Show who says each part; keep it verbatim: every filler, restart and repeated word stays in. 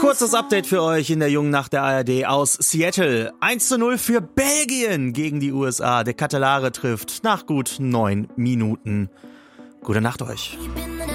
Speaker 1: Kurzes Update für euch in der jungen Nacht der A R D aus Seattle. eins zu null für Belgien gegen die U S A. Der Katalare trifft nach gut neun Minuten. Gute Nacht euch.